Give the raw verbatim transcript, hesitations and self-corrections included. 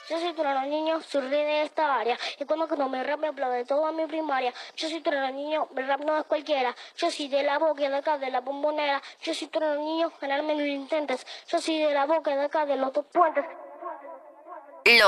Yo soy trueno niño, soy rey de esta área. Y cuando no me rap me aplaude toda mi primaria. Yo soy trueno niño, mi rap no es cualquiera. Yo soy de la boca de acá, de la bombonera. Yo soy trueno niño, ganarme no lo intentes. Yo soy de la boca de acá, de los dos puentes.